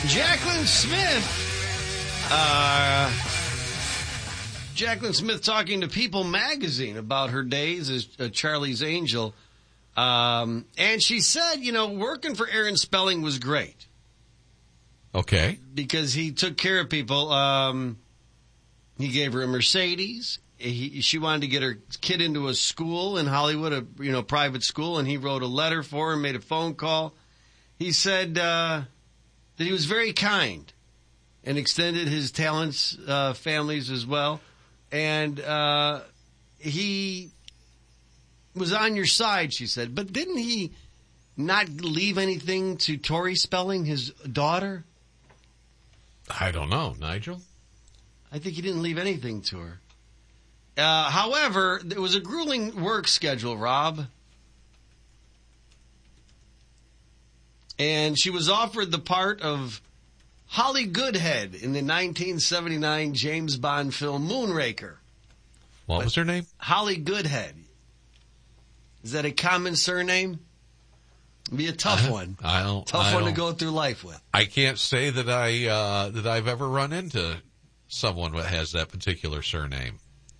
Jaclyn Smith. Jaclyn Smith talking to People magazine about her days as Charlie's Angel. And she said, working for Aaron Spelling was great. Okay. Because he took care of people. He gave her a Mercedes. She wanted to get her kid into a school in Hollywood, a private school, and he wrote a letter for her, made a phone call. He said that he was very kind and extended his talents, families as well. And he was on your side, she said. But didn't he not leave anything to Tori Spelling, his daughter? I don't know, Nigel. I think he didn't leave anything to her. However, there was a grueling work schedule, Rob. And she was offered the part of Holly Goodhead in the 1979 James Bond film Moonraker. What was her name? Holly Goodhead. Is that a common surname? It'd be a tough one. Tough one to go through life with. I can't say that I've ever run into someone that has that particular surname.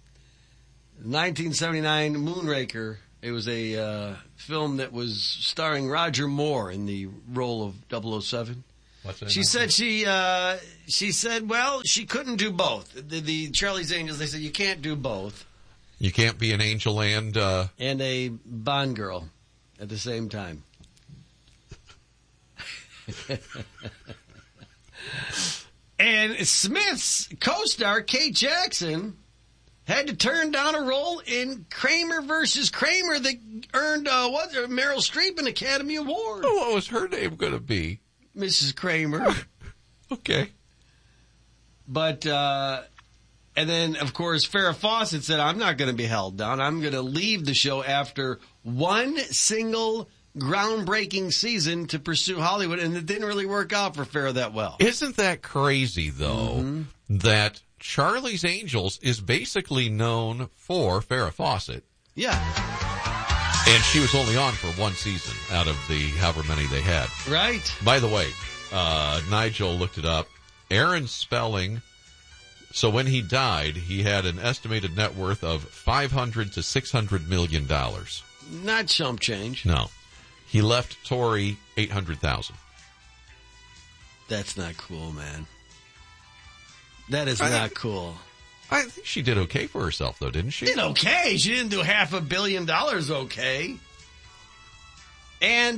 1979 Moonraker. It was a film that was starring Roger Moore in the role of 007. What's that? She said, well, she couldn't do both. The Charlie's Angels, they said you can't do both. You can't be an angel and a Bond girl at the same time. And Smith's co-star, Kate Jackson, had to turn down a role in Kramer versus Kramer that earned Meryl Streep an Academy Award. Oh, what was her name going to be? Mrs. Kramer. Okay. But, and then, of course, Farrah Fawcett said, I'm not going to be held down. I'm going to leave the show after one single groundbreaking season to pursue Hollywood, and it didn't really work out for Farrah that well. Isn't that crazy, though, that Charlie's Angels is basically known for Farrah Fawcett? Yeah. And she was only on for one season out of the however many they had. Right. By the way, Nigel looked it up. Aaron Spelling, so when he died, he had an estimated net worth of $500 to $600 million. Not chump change. No. He left Tori $800,000. That's not cool, man. That is not cool. I think she did okay for herself, though, didn't she? Did okay. She didn't do $500 million okay. And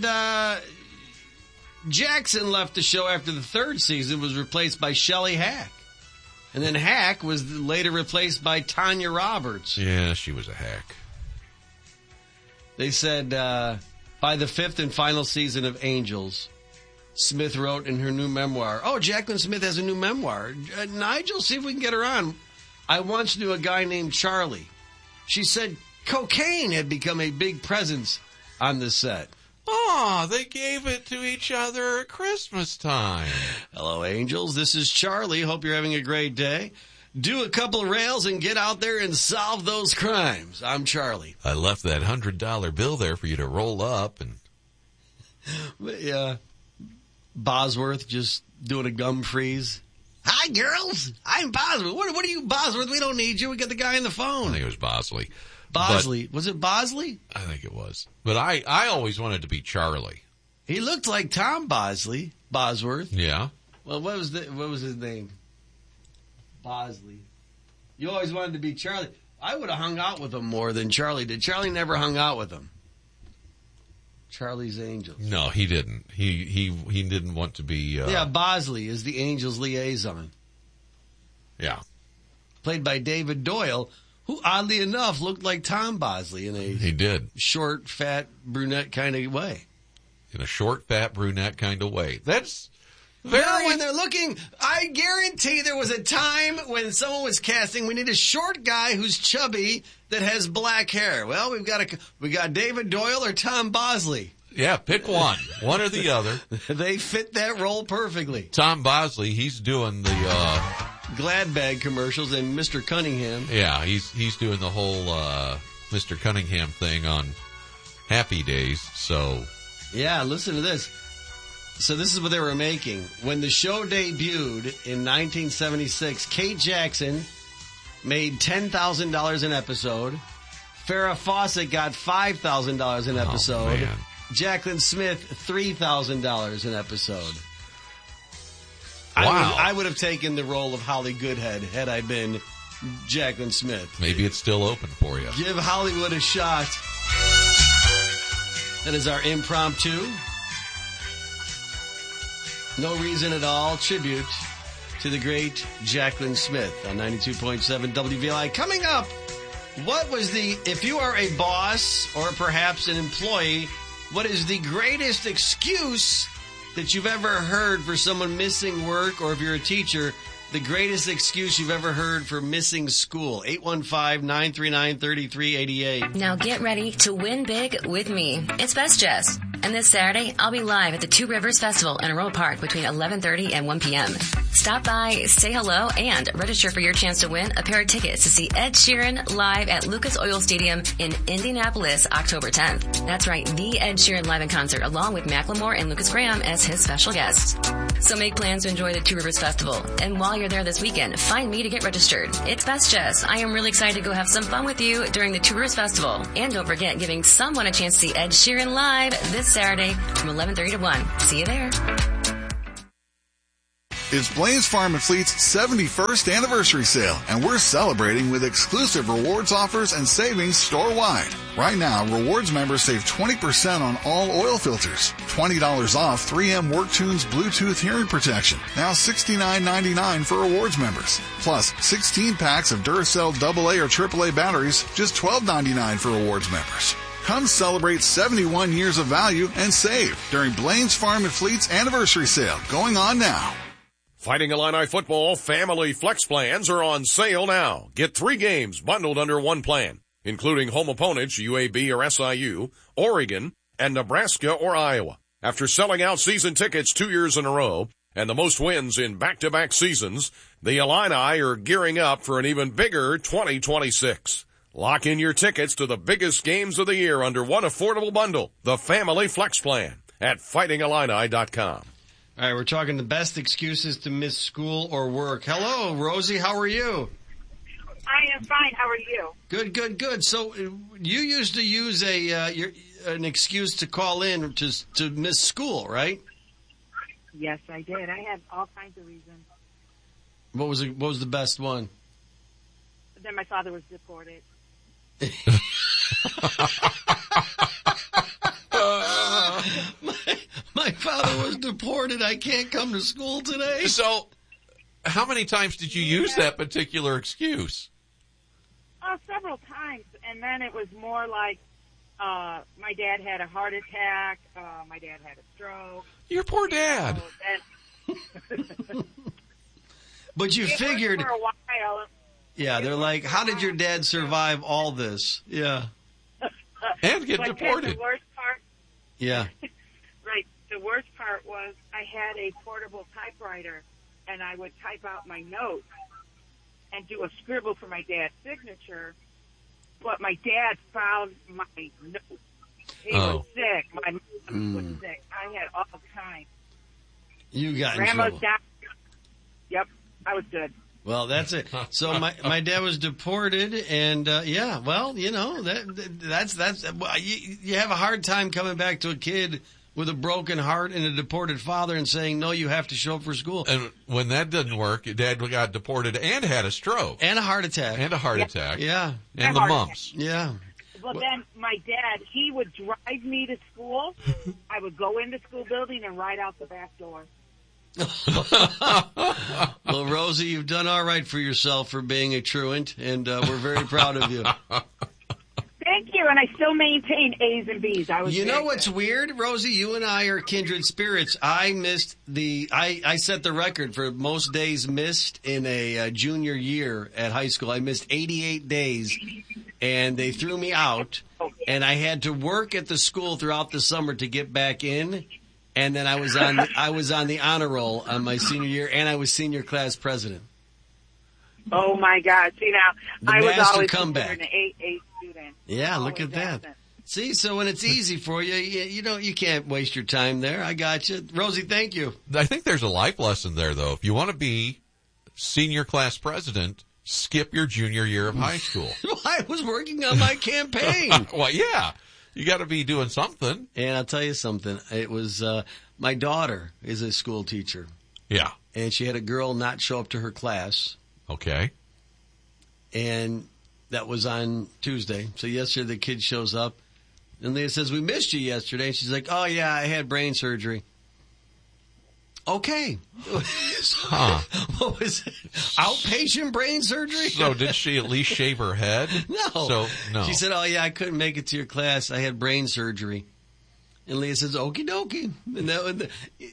Jackson left the show after the third season, was replaced by Shelley Hack. And then Hack was later replaced by Tanya Roberts. Yeah, she was a hack. They said by the fifth and final season of Angels, Smith wrote in her new memoir, Jaclyn Smith has a new memoir. Nigel, see if we can get her on. I once knew a guy named Charlie. She said cocaine had become a big presence on the set. Oh, they gave it to each other at Christmas time. Hello, Angels. This is Charlie. Hope you're having a great day. Do a couple of rails and get out there and solve those crimes. I'm Charlie. I left that $100 bill there for you to roll up. And Bosworth just doing a gum freeze. Hi, girls. I'm Bosworth. What are you, Bosworth? We don't need you. We got the guy on the phone. I think it was Bosley. Bosley. Was it Bosley? I think it was. But I always wanted to be Charlie. He looked like Tom Bosley. Bosworth. Yeah. Well, what was his name? Bosley. You always wanted to be Charlie. I would have hung out with him more than Charlie did. Charlie never hung out with him. Charlie's Angels. No, he didn't. He didn't want to be... Bosley is the Angels liaison. Yeah. Played by David Doyle, who oddly enough looked like Tom Bosley in a short, fat, brunette kind of way. In a short, fat, brunette kind of way. That's very... No, when they're looking, I guarantee there was a time when someone was casting, we need a short guy who's chubby that has black hair. Well, we got David Doyle or Tom Bosley. Yeah, pick one. One or the other. They fit that role perfectly. Tom Bosley, he's doing the... Glad Bag commercials and Mr. Cunningham. Yeah, he's doing the whole Mr. Cunningham thing on Happy Days, so... Yeah, listen to this. So this is what they were making. When the show debuted in 1976, Kate Jackson made $10,000 an episode. Farrah Fawcett got $5,000 an episode. man. Jaclyn Smith, $3,000 an episode. Wow. I would have taken the role of Holly Goodhead had I been Jaclyn Smith. Maybe it's still open for you. Give Hollywood a shot. That is our impromptu. No reason at all. Tribute to the great Jaclyn Smith on 92.7 WVLI. Coming up, what was if you are a boss or perhaps an employee, what is the greatest excuse that you've ever heard for someone missing work, or if you're a teacher, the greatest excuse you've ever heard for missing school? 815-939-3388. Now get ready to win big with me. It's Best Jess. And this Saturday, I'll be live at the Two Rivers Festival in Aurora Park between 11:30 and 1 p.m. Stop by, say hello, and register for your chance to win a pair of tickets to see Ed Sheeran live at Lucas Oil Stadium in Indianapolis, October 10th. That's right, the Ed Sheeran live in concert, along with Macklemore and Lucas Graham as his special guests. So make plans to enjoy the Two Rivers Festival. And while you're there this weekend, find me to get registered. It's Best Jess. I am really excited to go have some fun with you during the Two Rivers Festival. And don't forget, giving someone a chance to see Ed Sheeran live this Saturday from 11:30 to 1. See you there. It's Blaine's Farm and Fleet's 71st anniversary sale, and we're celebrating with exclusive rewards offers and savings store-wide. Right now, rewards members save 20% on all oil filters, $20 off 3M WorkTunes Bluetooth hearing protection, now $69.99 for rewards members, plus 16 packs of Duracell AA or AAA batteries, just $12.99 for rewards members. Come celebrate 71 years of value and save during Blaine's Farm and Fleet's anniversary sale, going on now. Fighting Illini football family flex plans are on sale now. Get 3 games bundled under one plan, including home opponents UAB or SIU, Oregon, and Nebraska or Iowa. After selling out season tickets 2 years in a row and the most wins in back-to-back seasons, the Illini are gearing up for an even bigger 2026. Lock in your tickets to the biggest games of the year under one affordable bundle, the Family Flex Plan, at fightingillini.com. All right, we're talking the best excuses to miss school or work. Hello, Rosie. How are you? I am fine. How are you? Good. So you used to use an excuse to call in to miss school, right? Yes, I did. I had all kinds of reasons. What was the best one? But then my father was deported. My father was deported. I can't come to school today. So, how many times did you use that particular excuse? Several times. And then it was more like my dad had a heart attack. My dad had a stroke. Your poor dad. But you figured. For a while. Yeah, they're like, how did your dad survive all this? Yeah. And get deported. The worst part. Yeah. Right. The worst part was I had a portable typewriter, and I would type out my notes and do a scribble for my dad's signature. But my dad found my notes. He was sick. My mom was sick. I had all kinds. You got in Grandma's trouble. down. Yep, I was good. Well, that's it. So my dad was deported, and yeah, well, you know that's you have a hard time coming back to a kid with a broken heart and a deported father and saying no, you have to show up for school. And when that didn't work, your dad got deported and had a stroke And a heart attack. Yeah. And the mumps. Yeah. Well, then my dad, he would drive me to school. I would go in the school building and ride out the back door. Well, Rosie, you've done all right for yourself for being a truant, and we're very proud of you. Thank you, and I still maintain A's and B's. You know what's weird, Rosie? You and I are kindred spirits. I set the record for most days missed in a junior year at high school. I missed 88 days, and they threw me out, and I had to work at the school throughout the summer to get back in. And then I was on the honor roll on my senior year, and I was senior class president. Oh my God! See now, The I was master always comeback. considered an 8A student. Yeah, look at that. See, so when it's easy for you, you can't waste your time there. I got you. Rosie, thank you. I think there's a life lesson there, though. If you want to be senior class president, skip your junior year of high school. Well, I was working on my campaign. Well, yeah. You got to be doing something. And I'll tell you something. It was my daughter is a school teacher. Yeah. And she had a girl not show up to her class. Okay. And that was on Tuesday. So yesterday the kid shows up. And Leah says, we missed you yesterday. And she's like, oh, yeah, I had brain surgery. Okay. Huh. What was it? Outpatient brain surgery? So did she at least shave her head? No. No. She said, oh, yeah, I couldn't make it to your class. I had brain surgery. And Leah says, okie dokie. And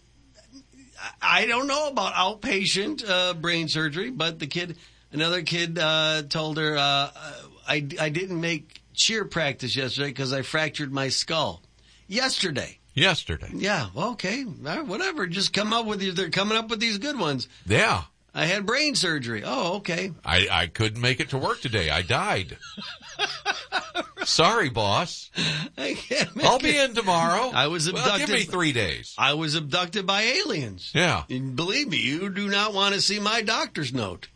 I don't know about outpatient brain surgery, but another kid told her, I didn't make cheer practice yesterday because I fractured my skull. Yesterday. Yeah, well, okay. Whatever. Just come up with these. They're coming up with these good ones. Yeah. I had brain surgery. Oh, okay. I couldn't make it to work today. I died. Sorry, boss. I'll be in tomorrow. I was abducted. Well, give me 3 days. I was abducted by aliens. Yeah. And believe me, you do not want to see my doctor's note.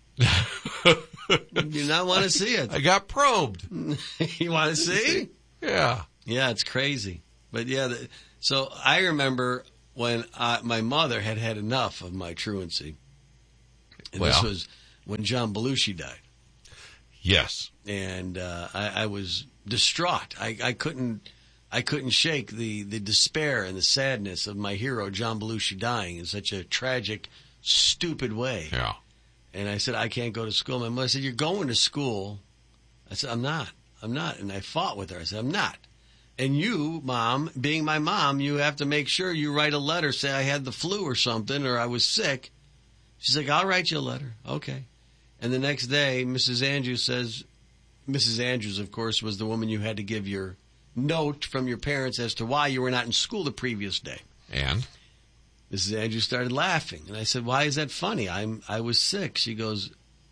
You do not want to see it. I got probed. You want to see? Yeah. Yeah, it's crazy. But yeah, so I remember when my mother had enough of my truancy. And this was when John Belushi died. Yes. And I was distraught. I couldn't shake the despair and the sadness of my hero John Belushi dying in such a tragic, stupid way. Yeah. And I said, I can't go to school. My mother said, you're going to school. I said, I'm not. And I fought with her. I said, I'm not. And you, Mom, being my mom, you have to make sure you write a letter, say I had the flu or something, or I was sick. She's like, I'll write you a letter. Okay. And the next day, Mrs. Andrews says, Mrs. Andrews, of course, was the woman you had to give your note from your parents as to why you were not in school the previous day. And? Mrs. Andrews started laughing. And I said, why is that funny? I was sick. She goes,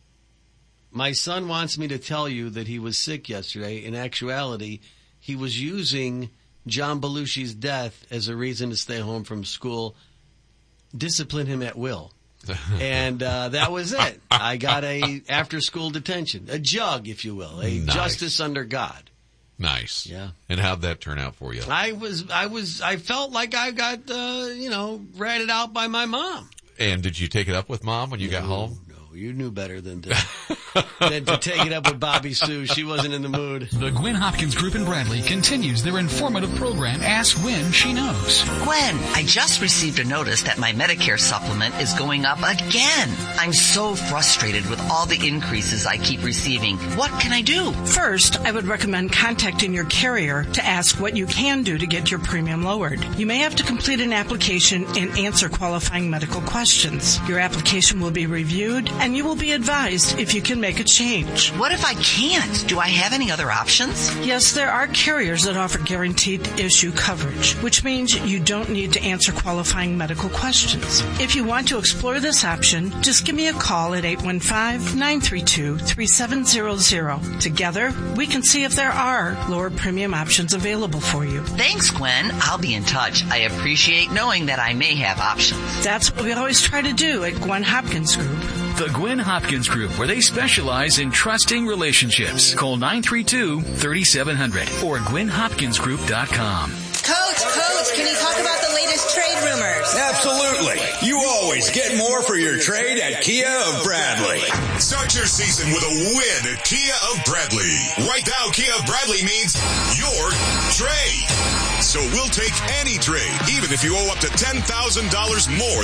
my son wants me to tell you that he was sick yesterday. In actuality, he was using John Belushi's death as a reason to stay home from school. Discipline him at will. And that was it. I got a after-school detention, a jug, if you will, a justice under God. Nice. Yeah. And how'd that turn out for you? I felt like I got, ratted out by my mom. And did you take it up with Mom when you got home? No, you knew better than to take it up with Bobby Sue. She wasn't in the mood. The Gwen Hopkins Group in Bradley continues their informative program, Ask Gwen She Knows. Gwen, I just received a notice that my Medicare supplement is going up again. I'm so frustrated with all the increases I keep receiving. What can I do? First, I would recommend contacting your carrier to ask what you can do to get your premium lowered. You may have to complete an application and answer qualifying medical questions. Your application will be reviewed, and you will be advised if you can make a change. What if I can't? Do I have any other options? Yes, there are carriers that offer guaranteed issue coverage, which means you don't need to answer qualifying medical questions. If you want to explore this option, just give me a call at 815-932-3700. Together, we can see if there are lower premium options available for you. Thanks, Gwen. I'll be in touch. I appreciate knowing that I may have options. That's what we always try to do at Gwen Hopkins Group. The Gwen Hopkins Group, where they specialize in trusting relationships. Call 932-3700 or GwenHopkinsGroup.com. Coach, can you talk about the latest trade rumors? Absolutely. You always get more for your trade at Kia of Bradley. Start your season with a win at Kia of Bradley. Right now, Kia of Bradley means your trade. So we'll take any trade, even if you owe up to $10,000 more